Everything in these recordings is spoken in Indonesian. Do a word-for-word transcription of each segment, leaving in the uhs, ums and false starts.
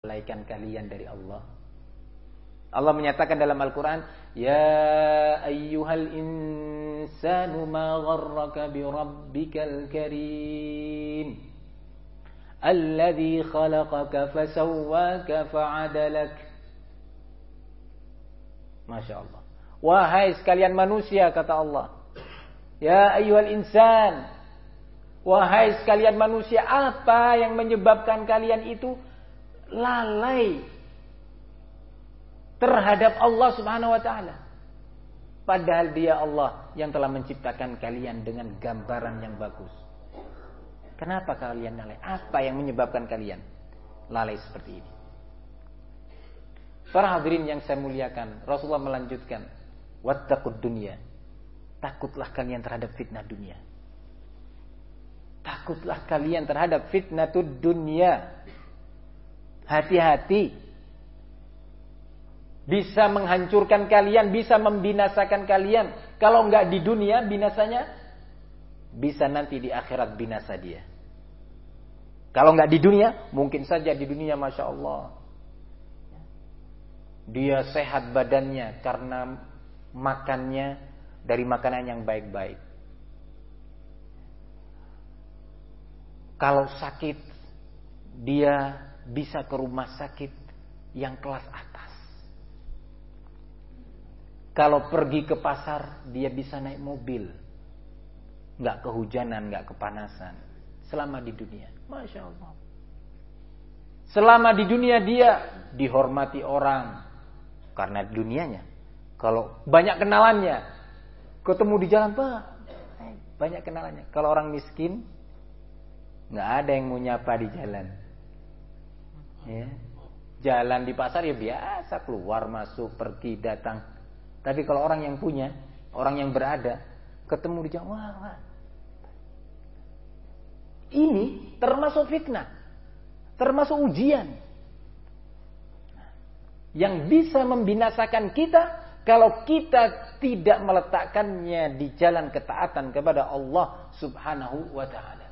melainkan kalian dari Allah. Allah menyatakan dalam Al-Quran, Ya ayyuhal insanu ma gharraka bi rabbikal karim alladhi khalaqaka fasawwaka fa'adalak. Masya Allah. Wahai sekalian manusia, kata Allah. Ya ayyuhal insan. Wahai sekalian manusia, apa yang menyebabkan kalian itu lalai terhadap Allah Subhanahu wa taala? Padahal Dia Allah yang telah menciptakan kalian dengan gambaran yang bagus. Kenapa kalian lalai? Apa yang menyebabkan kalian lalai seperti ini? Para hadirin yang saya muliakan, Rasulullah melanjutkan, wattaqud dunya. Takutlah kalian terhadap fitnah dunia. Takutlah kalian terhadap fitnatud dunya. Hati-hati. Bisa menghancurkan kalian, bisa membinasakan kalian. Kalau enggak di dunia binasanya, bisa nanti di akhirat binasa dia. Kalau enggak di dunia, mungkin saja di dunia Masya Allah dia sehat badannya karena makannya dari makanan yang baik-baik. Kalau sakit, dia bisa ke rumah sakit yang kelas atas. Kalau pergi ke pasar, dia bisa naik mobil. Nggak kehujanan, nggak kepanasan. Selama di dunia. Masya Allah. Selama di dunia dia dihormati orang. Karena dunianya. Kalau banyak kenalannya. Ketemu di jalan, Pak. Banyak kenalannya. Kalau orang miskin, nggak ada yang mau nyapa di jalan. Ya. Jalan di pasar ya biasa, keluar, masuk, pergi, datang. Tapi kalau orang yang punya, orang yang berada, ketemu di jalan, wah, wah. Ini termasuk fitnah, termasuk ujian yang bisa membinasakan kita kalau kita tidak meletakkannya di jalan ketaatan kepada Allah Subhanahu wa ta'ala.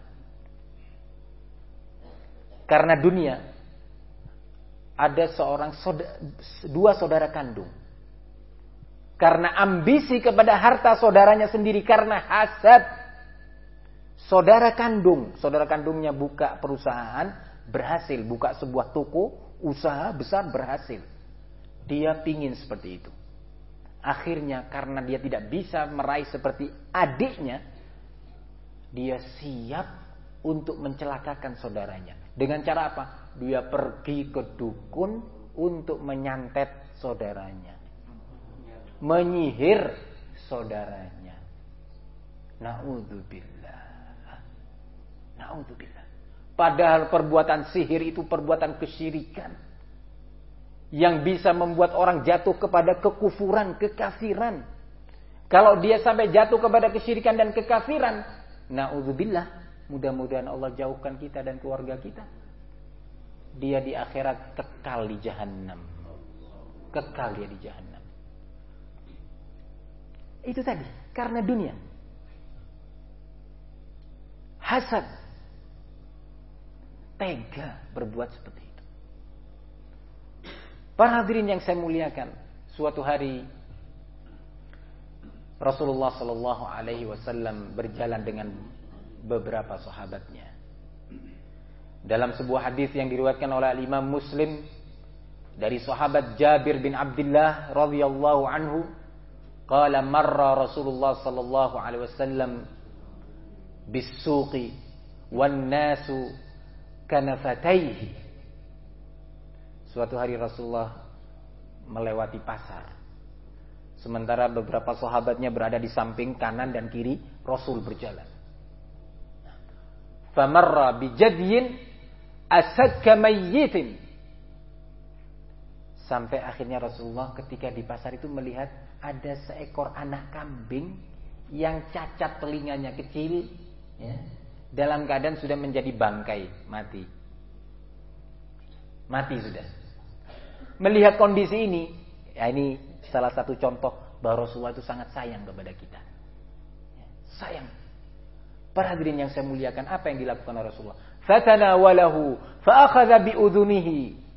Karena dunia ada seorang saudara, dua saudara kandung. Karena ambisi kepada harta saudaranya sendiri, karena hasad, saudara kandung, saudara kandungnya buka perusahaan, berhasil, buka sebuah toko, usaha besar, berhasil. Dia pingin seperti itu. Akhirnya karena dia tidak bisa meraih seperti adiknya, dia siap untuk mencelakakan saudaranya. Dengan cara apa? Dia pergi ke dukun untuk menyantet saudaranya, menyihir saudaranya. Na'udzubillah. Na'udzubillah. Padahal perbuatan sihir itu perbuatan kesyirikan yang bisa membuat orang jatuh kepada kekufuran, kekafiran. Kalau dia sampai jatuh kepada kesyirikan dan kekafiran, na'udzubillah, mudah-mudahan Allah jauhkan kita dan keluarga kita. Dia di akhirat kekal di Jahannam. Kekal dia di Jahannam. Itu tadi, karena dunia. Hasad. Tega berbuat seperti itu. Para hadirin yang saya muliakan, suatu hari Rasulullah Sallallahu Alaihi Wasallam berjalan dengan beberapa sahabatnya. Dalam sebuah hadis yang diriwayatkan oleh Imam Muslim dari sahabat Jabir bin Abdullah radhiyallahu anhu, qala marra Rasulullah Sallallahu Alaihi Wasallam bis-suqi wan nasu kanafataihi. Suatu hari Rasulullah melewati pasar. Sementara beberapa sahabatnya berada di samping kanan dan kiri Rasul berjalan. Famarra bijadyin asadka mayyitin. Sampai akhirnya Rasulullah ketika di pasar itu melihat ada seekor anak kambing yang cacat telinganya kecil, ya, dalam keadaan sudah menjadi bangkai, mati. Mati sudah. Melihat kondisi ini, ya ini salah satu contoh bahwa Rasulullah itu sangat sayang kepada kita. Sayang. Para hadirin yang saya muliakan, apa yang dilakukan oleh Rasulullah? Fatanawalahu fa'akhadha bi'udhunihi.